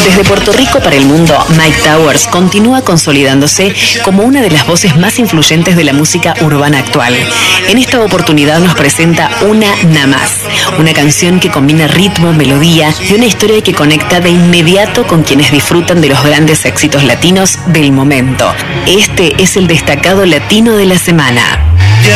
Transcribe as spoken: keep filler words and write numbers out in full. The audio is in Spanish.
Desde Puerto Rico para el mundo, Mike Towers continúa consolidándose como una de las voces más influyentes de la música urbana actual. En esta oportunidad nos presenta Una Na Más, una canción que combina ritmo, melodía y una historia que conecta de inmediato con quienes disfrutan de los grandes éxitos latinos del momento. Este es el destacado latino de la semana.